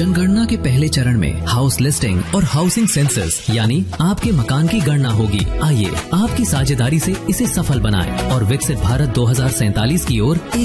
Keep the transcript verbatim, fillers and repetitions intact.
जनगणना के पहले चरण में हाउस लिस्टिंग और हाउसिंग सेंसस यानी आपके मकान की गणना होगी। आइए आपकी साझेदारी से इसे सफल बनाएं और विकसित भारत दो हजार सैंतालीस की ओर